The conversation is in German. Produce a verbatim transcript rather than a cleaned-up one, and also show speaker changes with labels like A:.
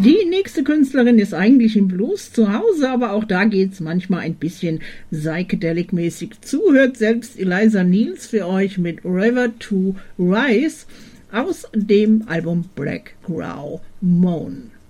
A: Die nächste Künstlerin ist eigentlich im Blues zu Hause, aber auch da geht's manchmal ein bisschen psychedelic-mäßig zu. Hört selbst Eliza Niels für euch mit River to Rise aus dem Album Black Crow Moan.